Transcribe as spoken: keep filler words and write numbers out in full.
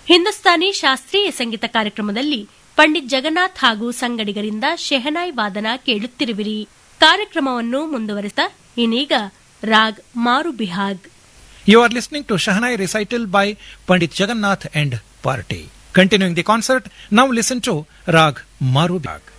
ಹಿಂದೂಸ್ತಾನಿ ಶಾಸ್ತ್ರೀಯ ಸಂಗೀತ ಕಾರ್ಯಕ್ರಮದಲ್ಲಿ ಪಂಡಿತ್ ಜಗನ್ನಾಥ್ ಹಾಗೂ ಸಂಗಡಿಗರಿಂದ ಶೆಹನಾಯಿ ವಾದನ ಕೇಳುತ್ತಿರುವಿರಿ. ಕಾರ್ಯಕ್ರಮವನ್ನು ಮುಂದುವರೆಸುತ್ತಾ ಇನ್ನೀಗ ರಾಗ್ ಮಾರು Bihag. You are listening to Shahnai recital by Pandit Jagannath and Party. Continuing the concert, now listen to Rag Maru Bihag.